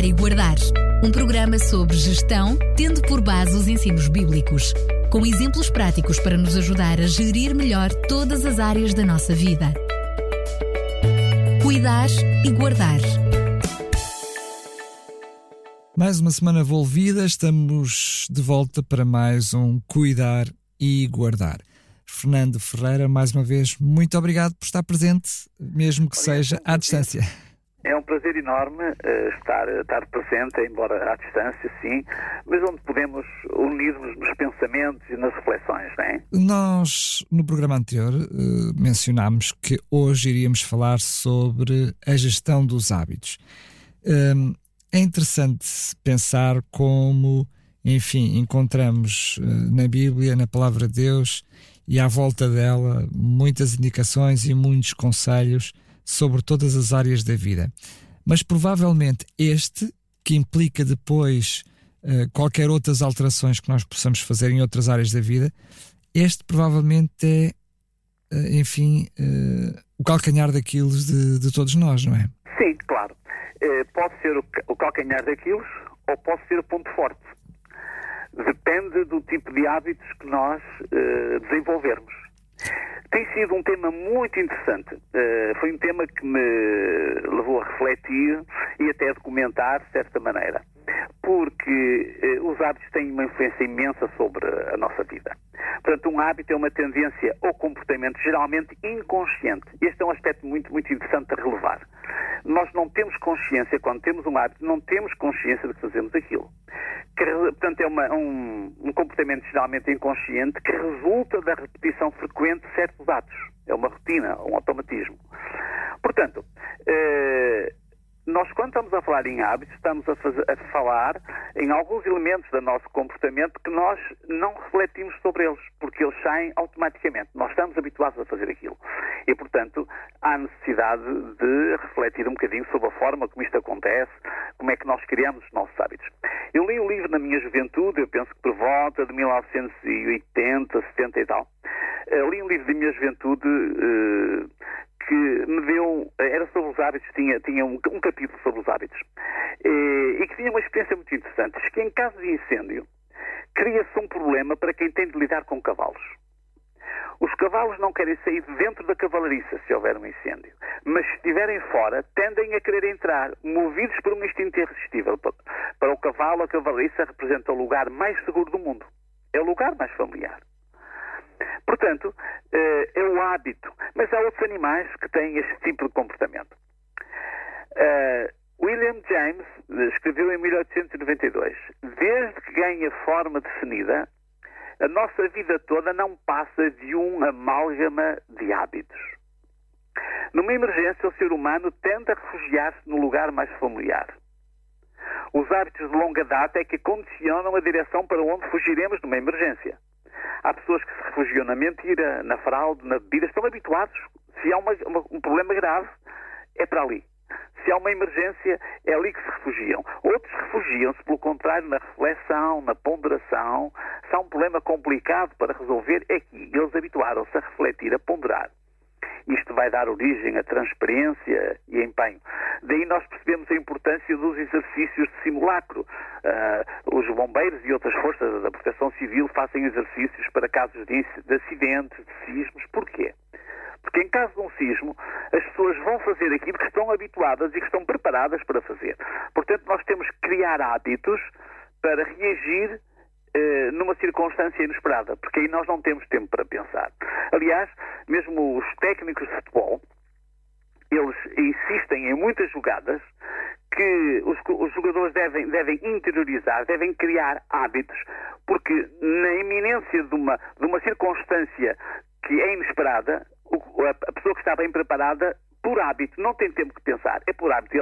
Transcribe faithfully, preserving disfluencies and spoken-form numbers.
e Guardar. Um programa sobre gestão, tendo por base os ensinos bíblicos, com exemplos práticos para nos ajudar a gerir melhor todas as áreas da nossa vida. Cuidar e Guardar. Mais uma semana envolvida, estamos de volta para mais um Cuidar e Guardar. Fernando Ferreira, mais uma vez, muito obrigado por estar presente, mesmo que seja à distância. É um prazer enorme uh, estar, estar presente, embora à distância, sim, mas onde podemos unir-nos nos pensamentos e nas reflexões, não é? Nós, no programa anterior, uh, mencionámos que hoje iríamos falar sobre a gestão dos hábitos. Um, é interessante pensar como, enfim, encontramos uh, na Bíblia, na Palavra de Deus e à volta dela, muitas indicações e muitos conselhos sobre todas as áreas da vida. Mas provavelmente este, que implica depois uh, qualquer outras alterações que nós possamos fazer em outras áreas da vida, este provavelmente é, uh, enfim, uh, o calcanhar daqueles de, de todos nós, não é? Sim, claro. Uh, pode ser o, o calcanhar daqueles ou pode ser o ponto forte. Depende do tipo de hábitos que nós uh, desenvolvermos. Tem sido um tema muito interessante. Uh, foi um tema que me levou a refletir e até a documentar de certa maneira. Porque uh, os hábitos têm uma influência imensa sobre a nossa vida. Portanto, um hábito é uma tendência ou comportamento geralmente inconsciente. Este é um aspecto muito, muito interessante a relevar. Nós não temos consciência, quando temos um hábito, não temos consciência de que fazemos aquilo. Que, portanto, é uma, um, um comportamento geralmente inconsciente que resulta da repetição frequente de certos atos. É uma rotina, um automatismo. Portanto, eh, nós quando estamos a falar em hábitos, estamos a, fazer, a falar em alguns elementos do nosso comportamento que nós não refletimos sobre eles, porque eles saem automaticamente. Nós estamos habituados a fazer aquilo. E, portanto, há necessidade de refletir um bocadinho sobre a forma como isto acontece, como é que nós criamos os nossos hábitos. Eu li um livro na minha juventude, eu penso que por volta de mil novecentos e oitenta, setenta e tal. Eu li um livro da minha juventude uh, que me deu, era sobre os hábitos, tinha, tinha um, um capítulo sobre os hábitos, e, e que tinha uma experiência muito interessante. Diz que em caso de incêndio, cria-se um problema para quem tem de lidar com cavalos. Os cavalos não querem sair de dentro da cavalariça se houver um incêndio, mas se estiverem fora, tendem a querer entrar, movidos por um instinto irresistível. Para o cavalo, a cavalariça representa o lugar mais seguro do mundo. É o lugar mais familiar. Portanto, é o hábito. Mas há outros animais que têm este tipo de comportamento. William James escreveu em mil oitocentos e noventa e dois: desde que ganha forma definida, a nossa vida toda não passa de um amálgama de hábitos. Numa emergência, o ser humano tende a refugiar-se no lugar mais familiar. Os hábitos de longa data é que condicionam a direção para onde fugiremos numa emergência. Há pessoas que se refugiam na mentira, na fraude, na bebida. Estão habituados. Se há uma, uma, um problema grave, é para ali. Se há uma emergência, é ali que se refugiam. Outros refugiam-se, pelo contrário, na reflexão, na ponderação. Se há um problema complicado para resolver, é aqui. Eles habituaram-se a refletir, a ponderar. Isto vai dar origem a transparência e empenho. Daí nós percebemos a importância dos exercícios de simulacro. Uh, os bombeiros e outras forças da proteção civil fazem exercícios para casos de, de acidentes, de sismos. Porquê? Porque em caso de um sismo, as pessoas vão fazer aquilo que estão habituadas e que estão preparadas para fazer. Portanto, nós temos que criar hábitos para reagir eh, numa circunstância inesperada, porque aí nós não temos tempo para pensar. Aliás, mesmo os técnicos de futebol, eles insistem em muitas jogadas que os, os jogadores devem, devem interiorizar, devem criar hábitos, porque na iminência de uma, de uma circunstância que é inesperada, a pessoa que está bem preparada, por hábito, não tem tempo de pensar, é por hábito.